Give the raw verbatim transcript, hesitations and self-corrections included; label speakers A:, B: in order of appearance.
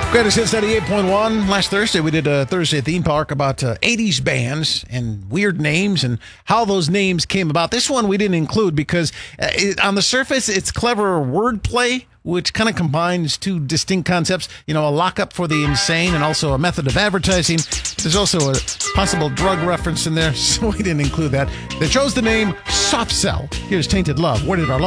A: Greatest Hits ninety-eight point one. Last Thursday, we did a Thursday theme park about uh, eighties bands and weird names and how those names came about. This one we didn't include because uh, it, on the surface, it's clever wordplay, which kind of combines two distinct concepts, you know, a lockup for the insane and also a method of advertising. There's also a possible drug reference in there, so we didn't include that. They chose the name Soft Cell. Here's Tainted Love. Where did our love